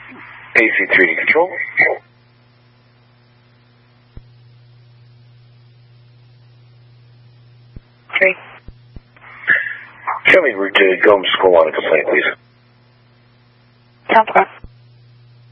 AC3D control. Okay. Show me route to Gome School on a complaint, please. 10-4.